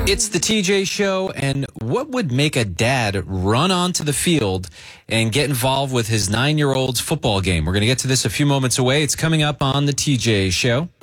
It's the TJ Show, and what would make a dad run onto the field and get involved with his 9-year-old's football game? We're going to get to this a few moments away. It's coming up on the TJ Show.